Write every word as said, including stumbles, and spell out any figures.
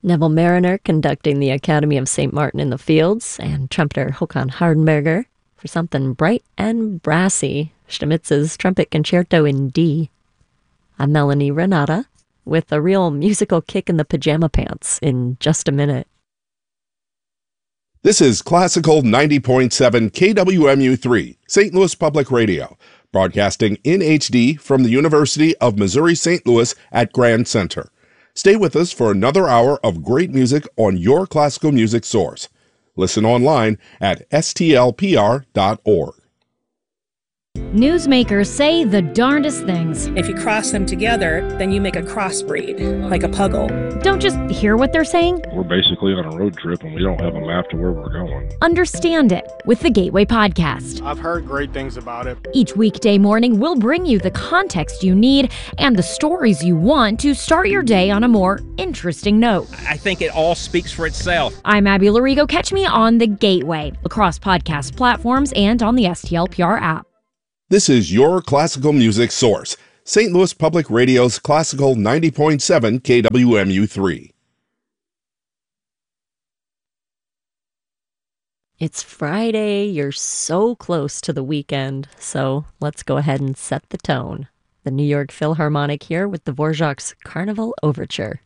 Neville Mariner conducting the Academy of Saint Martin in the Fields, and trumpeter Håkan Hardenberger for something bright and brassy, Stamitz's Trumpet Concerto in D. I'm Melanie Renata, with a real musical kick in the pajama pants in just a minute. This is Classical ninety point seven K W M U three, Saint Louis Public Radio, broadcasting in H D from the University of Missouri-Saint Louis at Grand Center. Stay with us for another hour of great music on your classical music source. Listen online at S T L P R dot org. Newsmakers say the darndest things. If you cross them together, then you make a crossbreed, like a puggle. Don't just hear what they're saying. We're basically on a road trip and we don't have a map to where we're going. Understand it with the Gateway Podcast. I've heard great things about it. Each weekday morning, we'll bring you the context you need and the stories you want to start your day on a more interesting note. I think it all speaks for itself. I'm Abby Larigo. Catch me on the Gateway, across podcast platforms and on the S T L P R app. This is your classical music source, Saint Louis Public Radio's Classical ninety point seven K W M U three. It's Friday, you're so close to the weekend, so let's go ahead and set the tone. The New York Philharmonic here with Dvorak's Carnival Overture.